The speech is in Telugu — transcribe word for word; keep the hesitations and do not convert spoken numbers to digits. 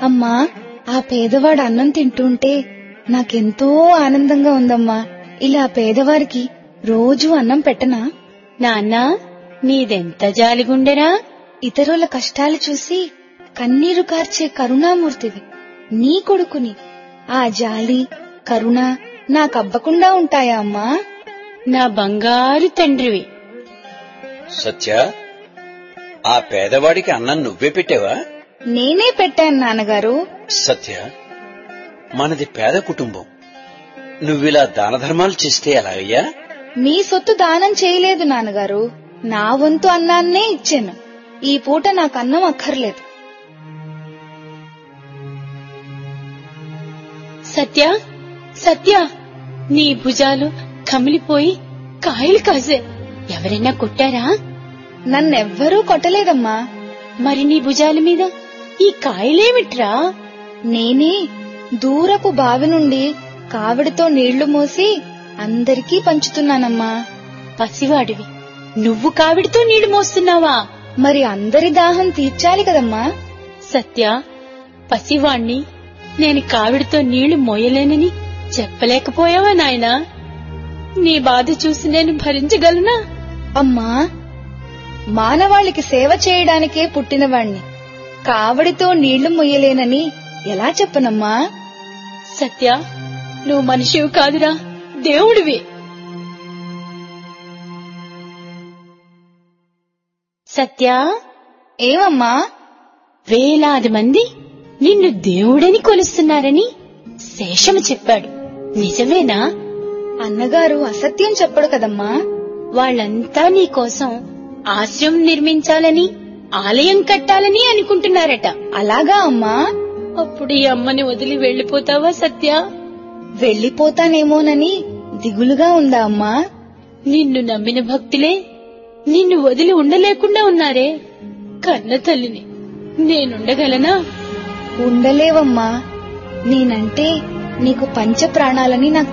అమ్మా, ఆ పేదవాడు అన్నం తింటుంటే నాకెంతో ఆనందంగా ఉందమ్మా. ఇలా పేదవారికి రోజూ అన్నం పెట్టనా? నాన్నా, నీదెంత జాలిగుండెరా. ఇతరుల కష్టాలు చూసి కన్నీరు కార్చే కరుణామూర్తివి. నీ కొడుకుని ఆ జాలి, కరుణ నాకబ్బకుండా ఉంటాయా అమ్మా? నా బంగారు తండ్రివి. సత్య, ఆ పేదవాడికి అన్నం నువ్వే పెట్టావా? నేనే పెట్టాను నాన్నగారు. సత్య, మనది పేద కుటుంబం. నువ్విలా దాన ధర్మాలు చేస్తే ఎలాగయ్యా? మీ సొత్తు దానం చేయలేదు నాన్నగారు, నా వంతు అన్నాన్నే ఇచ్చాను. ఈ పూట నాకు అన్నం అక్కర్లేదు. సత్య, సత్య, నీ భుజాలు కమిలిపోయి కాయలు కాసే. ఎవరైనా కొట్టారా? నన్నెవ్వరూ కొట్టలేదమ్మా. మరి నీ భుజాల మీద ఈ కాయలేమిట్రా? నేనే దూరపు బావి నుండి కావిడితో నీళ్లు మోసి అందరికీ పంచుతున్నానమ్మా. పసివాడివి, నువ్వు కావిడితో నీళ్లు మోస్తున్నావా? మరి అందరి దాహం తీర్చాలి కదమ్మా. సత్య, పసివాణ్ణి నేను కావిడితో నీళ్లు మోయలేనని చెప్పలేకపోయావా నాయనా? నీ బాధ చూసి నేను భరించగలనా? అమ్మా, మానవాళికి సేవ చేయడానికే పుట్టినవాణ్ణి కావడితో నీళ్లు మొయ్యలేనని ఎలా చెప్పనమ్మా? సత్య, నువ్వు మనిషివి కాదురా, దేవుడివి. సత్య, ఏమమ్మా? వేలాది మంది నిన్ను దేవుడని కొలుస్తున్నారని శేషము చెప్పాడు, నిజమేనా? అన్నగారు అసత్యం చెప్పడు కదమ్మా. వాళ్ళంతా నీకోసం ఆశ్రమం నిర్మించాలని, ఆలయం కట్టాలని అనుకుంటున్నారట. అలాగా అమ్మా? అప్పుడు ఈ అమ్మని వదిలి వెళ్లిపోతావా సత్య? వెళ్లిపోతానేమోనని దిగులుగా ఉందా అమ్మా? నిన్ను నమ్మిన భక్తులే నిన్ను వదిలి ఉండలేకుండా ఉన్నారే. కన్న తల్లిని నేనుండగలనా? ఉండలేవమ్మా. నేనంటే నీకు పంచ ప్రాణాలని నాకు